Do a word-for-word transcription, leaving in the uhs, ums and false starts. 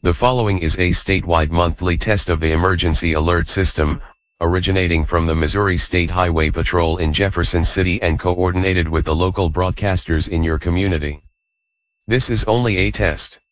The following is a statewide monthly test of the emergency alert system, originating from the Missouri State Highway Patrol in Jefferson City and coordinated with the local broadcasters in your community. This is only a test.